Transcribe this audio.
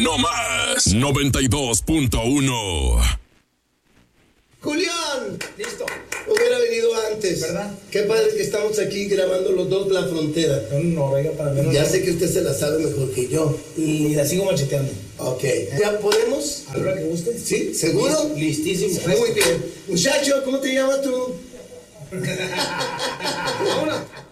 No más 92.1. Julián, Listo. hubiera venido antes. ¿Verdad? Qué padre que estamos aquí grabando los dos La Frontera. No, venga, para menos. Ya sé que usted se la sabe mejor que yo. Y la sigo macheteando. Ok. ¿Ya podemos? A la hora que guste. ¿Sí? ¿Seguro? Listísimo. Muy bien. Muchacho, ¿cómo te llamas tú? Vámonos.